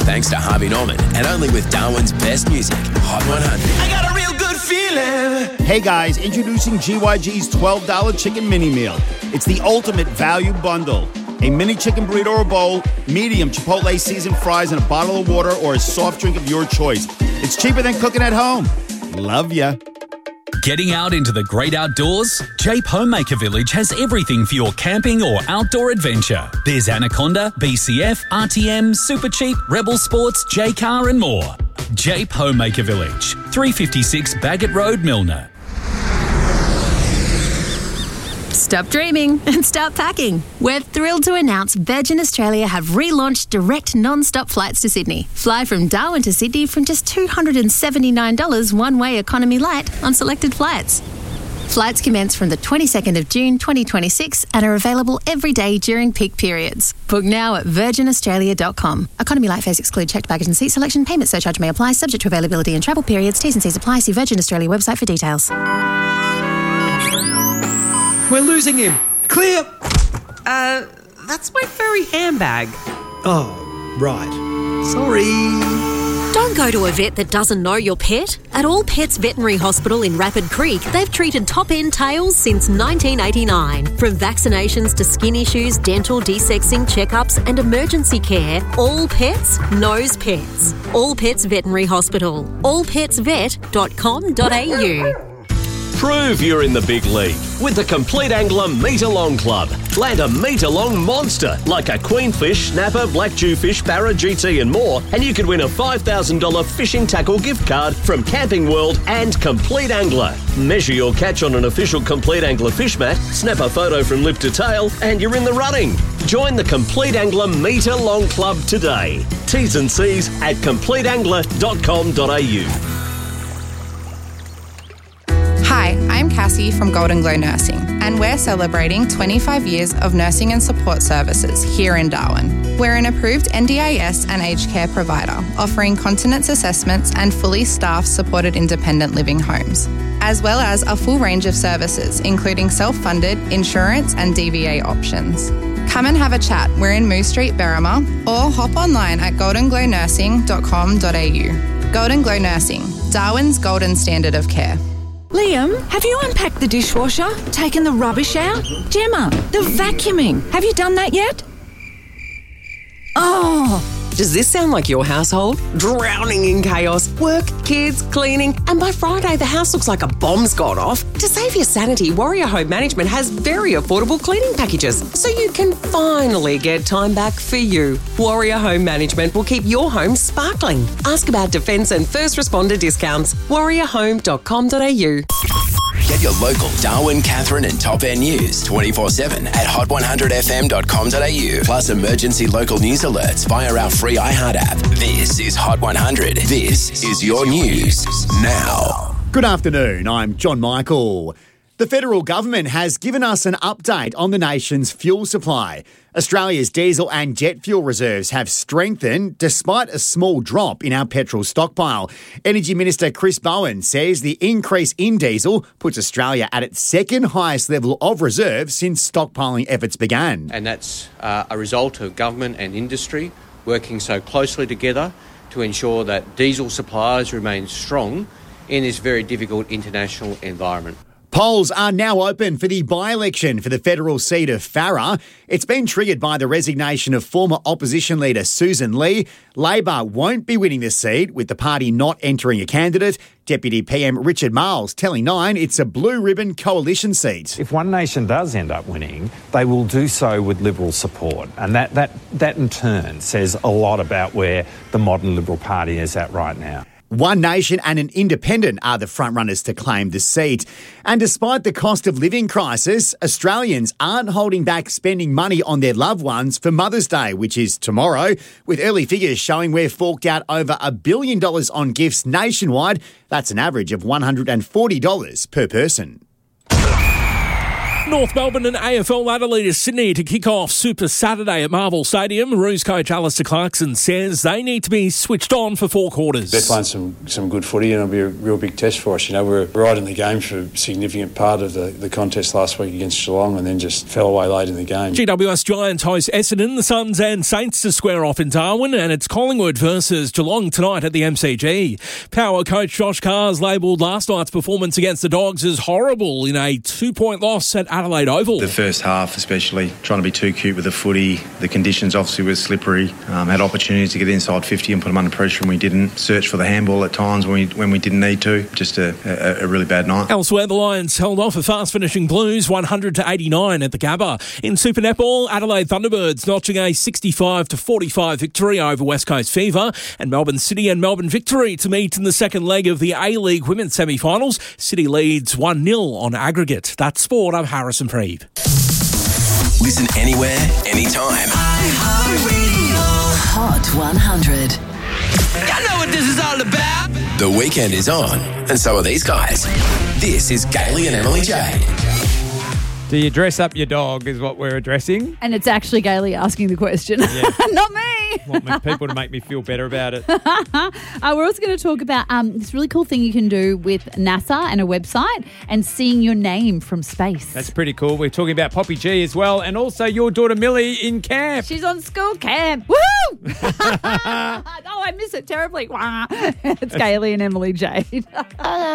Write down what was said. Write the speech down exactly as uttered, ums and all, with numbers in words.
thanks to Harvey Norman, and only with Darwin's best music, Hot one hundred. I got a real good feeling. Hey guys, introducing G Y G's twelve dollars chicken mini meal. It's the ultimate value bundle. A mini chicken burrito or bowl, medium Chipotle seasoned fries, and a bottle of water or a soft drink of your choice. It's cheaper than cooking at home. Love ya. Getting out into the great outdoors? Jape Homemaker Village has everything for your camping or outdoor adventure. There's Anaconda, B C F, R T M, Super Cheap, Rebel Sports, J-Car and more. Jape Homemaker Village, three fifty-six Baggett Road, Milner. Stop dreaming and start packing. We're thrilled to announce Virgin Australia have relaunched direct non-stop flights to Sydney. Fly from Darwin to Sydney from just two hundred seventy-nine dollars one-way economy light on selected flights. Flights commence from the twenty-second of June twenty twenty-six and are available every day during peak periods. Book now at virgin australia dot com. Economy light fares exclude checked baggage and seat selection. Payment surcharge may apply, subject to availability and travel periods. T's and C's apply. See Virgin Australia website for details. We're losing him. Clear. Uh, that's my furry handbag. Oh, right. Sorry. Don't go to a vet that doesn't know your pet. At All Pets Veterinary Hospital in Rapid Creek, they've treated top-end tails since nineteen eighty-nine. From vaccinations to skin issues, dental, desexing, checkups and emergency care, All Pets knows pets. All Pets Veterinary Hospital. all pets vet dot com dot a u. Prove you're in the big league with the Complete Angler Metre-Long Club. Land a metre-long monster like a queenfish, snapper, black jewfish, barra, G T and more, and you could win a five thousand dollars fishing tackle gift card from Camping World and Complete Angler. Measure your catch on an official Complete Angler fish mat, snap a photo from lip to tail, and you're in the running. Join the Complete Angler Metre-Long Club today. T's and C's at complete angler dot com dot a u. Hi, I'm Cassie from Golden Glow Nursing, and we're celebrating twenty-five years of nursing and support services here in Darwin. We're an approved N D I S and aged care provider, offering continence assessments and fully staffed supported independent living homes, as well as a full range of services, including self-funded, insurance and D V A options. Come and have a chat. We're in Moose Street, Berrima, or hop online at golden glow nursing dot com dot a u. Golden Glow Nursing, Darwin's golden standard of care. Liam, have you unpacked the dishwasher? Taken the rubbish out? Gemma, the vacuuming. Have you done that yet? Oh. Does this sound like your household? Drowning in chaos, work, kids, cleaning, and by Friday the house looks like a bomb's gone off. To save your sanity, Warrior Home Management has very affordable cleaning packages, so you can finally get time back for you. Warrior Home Management will keep your home sparkling. Ask about defence and first responder discounts. warrior home dot com dot a u. Get your local Darwin, Catherine and Top End news twenty-four seven at hot one hundred f m dot com dot a u. Plus emergency local news alerts via our free iHeart app. This is Hot one hundred. This is your news now. Good afternoon, I'm John Michael. The federal government has given us an update on the nation's fuel supply. Australia's diesel and jet fuel reserves have strengthened despite a small drop in our petrol stockpile. Energy Minister Chris Bowen says the increase in diesel puts Australia at its second highest level of reserves since stockpiling efforts began. And that's uh, a result of government and industry working so closely together to ensure that diesel supplies remain strong in this very difficult international environment. Polls are now open for the by-election for the federal seat of Farrer. It's been triggered by the resignation of former opposition leader Susan Lee. Labor won't be winning the seat, with the party not entering a candidate. Deputy P M Richard Marles telling Nine it's a blue ribbon coalition seat. If One Nation does end up winning, they will do so with Liberal support. And that, that, that in turn says a lot about where the modern Liberal Party is at right now. One Nation and an independent are the frontrunners to claim the seat. And despite the cost of living crisis, Australians aren't holding back spending money on their loved ones for Mother's Day, which is tomorrow, with early figures showing we've forked out over a billion dollars on gifts nationwide. That's an average of one hundred forty dollars per person. North Melbourne and A F L Adelaide Sydney to kick off Super Saturday at Marvel Stadium. Roos coach Alistair Clarkson says they need to be switched on for four quarters. They're playing some, some good footy and it'll be a real big test for us. You know, we were right in the game for a significant part of the, the contest last week against Geelong and then just fell away late in the game. G W S Giants host Essendon, the Suns and Saints to square off in Darwin, and it's Collingwood versus Geelong tonight at the M C G. Power coach Josh Carr's labelled last night's performance against the Dogs as horrible in a two-point loss at Adelaide Oval. The first half especially, trying to be too cute with the footy. The conditions obviously were slippery. Um, had opportunities to get inside fifty and put them under pressure and we didn't. Search for the handball at times when we, when we didn't need to. Just a, a, a really bad night. Elsewhere, the Lions held off a fast-finishing Blues one hundred to eighty-nine at the Gabba. In Super Netball, Adelaide Thunderbirds notching a sixty-five to forty-five victory over West Coast Fever, and Melbourne City and Melbourne Victory to meet in the second leg of the A-League Women's semi-finals. City leads one nil on aggregate. That's sport. I'm Harrison Preeb. Listen anywhere, anytime. Hot one hundred. You know what this is all about. The weekend is on, and so are these guys. This is Gailey and Emily J. Do you dress up your dog is what we're addressing. And it's actually Gailey asking the question, Yeah. not me. Want people to make me feel better about it. uh, we're also going to talk about um, this really cool thing you can do with NASA and a website and seeing your name from space. That's pretty cool. We're talking about Poppy G as well, and also your daughter Millie in camp. She's on school camp. Woohoo! Oh, I miss it terribly. It's Gailey and Emily Jade.